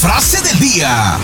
frase del día.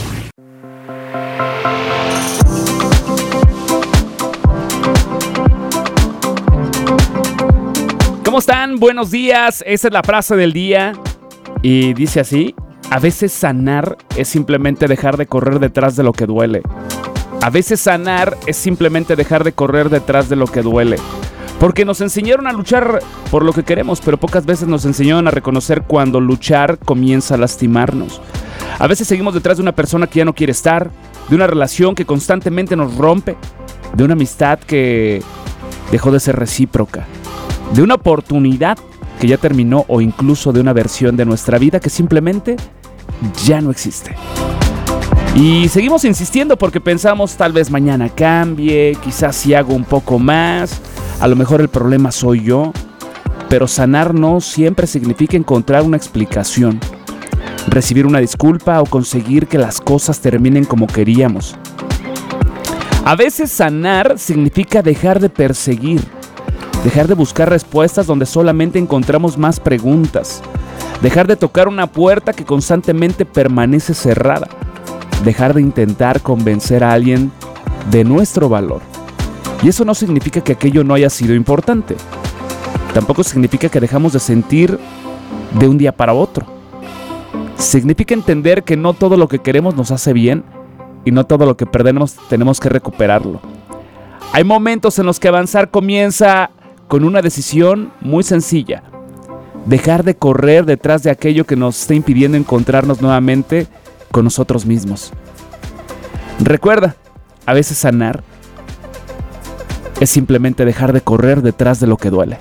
¿Cómo están? Buenos días. Esa es la frase del día. Y dice así: a veces sanar es simplemente dejar de correr detrás de lo que duele. A veces sanar es simplemente dejar de correr detrás de lo que duele. Porque nos enseñaron a luchar por lo que queremos, pero pocas veces nos enseñaron a reconocer cuando luchar comienza a lastimarnos. A veces seguimos detrás de una persona que ya no quiere estar, de una relación que constantemente nos rompe, de una amistad que dejó de ser recíproca, de una oportunidad que ya terminó o incluso de una versión de nuestra vida que simplemente ya no existe. Y seguimos insistiendo porque pensamos tal vez mañana cambie, quizás si hago un poco más, a lo mejor el problema soy yo. Pero sanar no siempre significa encontrar una explicación, recibir una disculpa o conseguir que las cosas terminen como queríamos. A veces sanar significa dejar de perseguir, dejar de buscar respuestas donde solamente encontramos más preguntas, dejar de tocar una puerta que constantemente permanece cerrada, dejar de intentar convencer a alguien de nuestro valor. Y eso no significa que aquello no haya sido importante. Tampoco significa que dejamos de sentir de un día para otro. Significa entender que no todo lo que queremos nos hace bien y no todo lo que perdemos tenemos que recuperarlo. Hay momentos en los que avanzar comienza con una decisión muy sencilla: dejar de correr detrás de aquello que nos está impidiendo encontrarnos nuevamente con nosotros mismos. Recuerda, a veces sanar es simplemente dejar de correr detrás de lo que duele.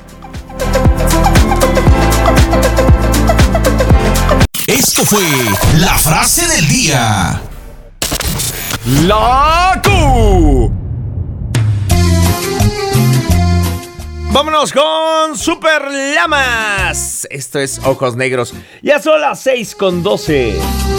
Esto fue la frase del día. ¡Loco! Vámonos con Super Llamas. Esto es Ojos Negros. Ya son las 6:12.